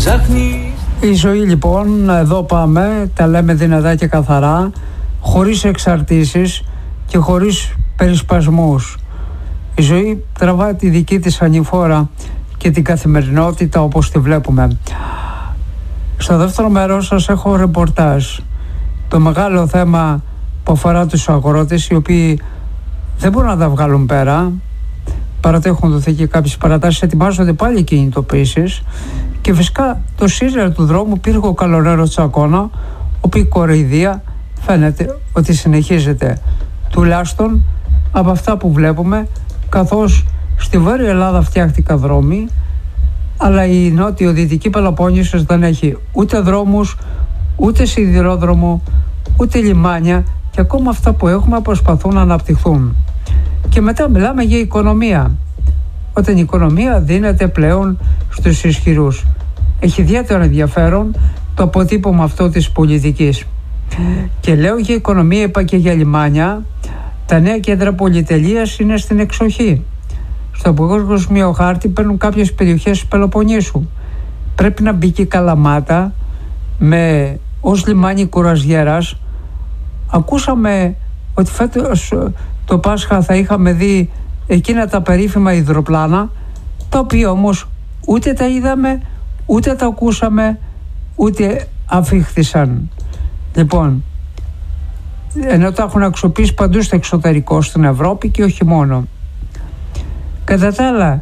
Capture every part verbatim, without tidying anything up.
Η ζωή λοιπόν, εδώ πάμε, τα λέμε δυνατά και καθαρά, χωρίς εξαρτήσεις και χωρίς περισπασμούς. Η ζωή τραβά τη δική της ανηφόρα και την καθημερινότητα όπως τη βλέπουμε. Στο δεύτερο μέρος σας έχω ρεπορτάζ. Το μεγάλο θέμα που αφορά τους αγρότες, οι οποίοι δεν μπορούν να τα βγάλουν πέρα, παρότι έχουν δοθεί και κάποιες παρατάσεις, ετοιμάζονται πάλι κινητοποίησεις. Και φυσικά το σύριαλ του δρόμου Πύργο Καλονέρο Τσακώνα, όπου η κοροϊδία φαίνεται ότι συνεχίζεται, τουλάχιστον από αυτά που βλέπουμε, καθώς στη Βόρεια Ελλάδα φτιάχτηκαν δρόμοι, αλλά η νότιο-δυτική Πελοπόννησος δεν έχει ούτε δρόμους, ούτε σιδηρόδρομο, ούτε λιμάνια, και ακόμα αυτά που έχουμε προσπαθούν να αναπτυχθούν. Και μετά μιλάμε για οικονομία, όταν η οικονομία δίνεται πλέον στους ισχυρούς. Έχει ιδιαίτερο ενδιαφέρον το αποτύπωμα αυτό της πολιτικής. Και λέω για οικονομία, είπα και για λιμάνια. Τα νέα κέντρα πολυτελείας είναι στην εξοχή. Στο παγκόσμιο χάρτη παίρνουν κάποιες περιοχές της Πελοποννήσου. Πρέπει να μπει και η Καλαμάτα με, ως λιμάνι κουραζιέρας. Ακούσαμε ότι φέτος το Πάσχα θα είχαμε δει εκείνα τα περίφημα υδροπλάνα, τα οποία όμως ούτε τα είδαμε, ούτε τα ακούσαμε, ούτε αφήχθησαν. Λοιπόν, ενώ τα έχουν αξιοποιήσει παντού στο εξωτερικό, στην Ευρώπη και όχι μόνο. Κατά τα άλλα,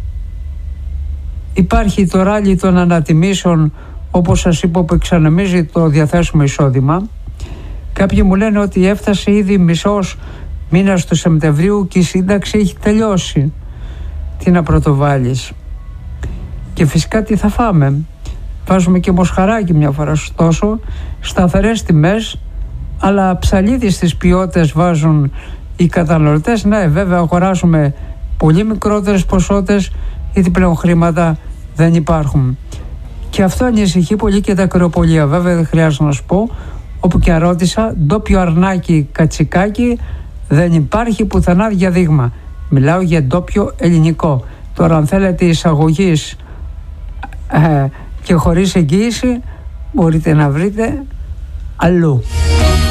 υπάρχει το ράλι των ανατιμήσεων, όπως σας είπα, που εξανεμίζει το διαθέσιμο εισόδημα. Κάποιοι μου λένε ότι έφτασε ήδη μισός μήνας του Σεπτεμβρίου και η σύνταξη έχει τελειώσει. Τι να πρωτοβάλεις? Και φυσικά τι θα φάμε? Βάζουμε και μοσχαράκι μια φορά, ωστόσο σταθερές τιμές, αλλά ψαλίδι στις ποιότητες βάζουν οι καταναλωτές. Ναι, βέβαια αγοράζουμε πολύ μικρότερες ποσότητες, γιατί πλέον χρήματα δεν υπάρχουν. Και αυτό ανησυχεί πολύ και τα κρεοπολία. Βέβαια δεν χρειάζεται να σου πω, όπου και ρώτησα, ντόπιο αρνάκι κατσικάκι δεν υπάρχει πουθενά για δείγμα. Μιλάω για ντόπιο ελληνικό. Τώρα αν θέλετε εισαγωγής ε, και χωρίς εγγύηση, μπορείτε να βρείτε αλλού.